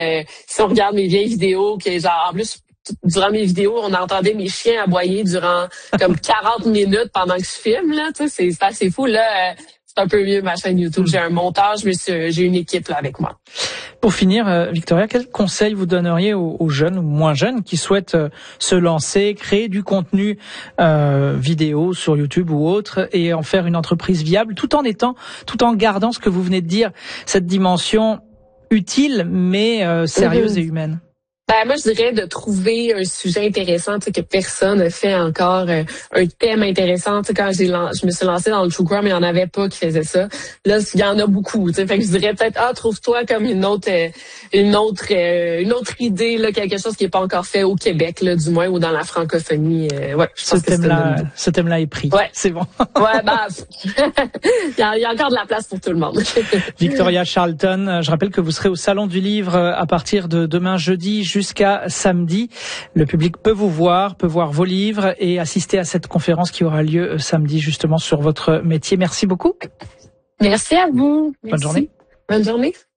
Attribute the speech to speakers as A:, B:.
A: si on regarde mes vieilles vidéos, que genre en plus durant mes vidéos, on entendait mes chiens aboyer durant comme 40 minutes pendant que je filme, là, tu sais, c'est assez fou, là. C'est un peu mieux ma chaîne YouTube. J'ai un montage, mais j'ai une équipe là avec moi.
B: Pour finir, Victoria, quel conseil vous donneriez aux jeunes ou moins jeunes qui souhaitent se lancer, créer du contenu vidéo sur YouTube ou autre et en faire une entreprise viable tout en gardant ce que vous venez de dire, cette dimension utile mais sérieuse et humaine?
A: Ben, moi, je dirais de trouver un sujet intéressant, tu sais, que personne n'a fait encore, un thème intéressant. Tu sais, quand je me suis lancée dans le true crime, il n'y en avait pas qui faisaient ça. Là, il y en a beaucoup, tu sais. Fait que je dirais peut-être, trouve-toi comme une autre idée, là, quelque chose qui n'est pas encore fait au Québec, là, du moins, ou dans la francophonie. Ouais, je pense
B: ce thème-là est pris.
A: Ouais.
B: C'est bon.
A: Ouais, bah, il y a encore de la place pour tout le monde.
B: Victoria Charlton, je rappelle que vous serez au Salon du Livre à partir de demain jeudi jusqu'à samedi. Le public peut vous voir, peut voir vos livres et assister à cette conférence qui aura lieu samedi justement sur votre métier. Merci beaucoup.
A: Merci à vous.
B: Bonne journée.
A: Bonne journée.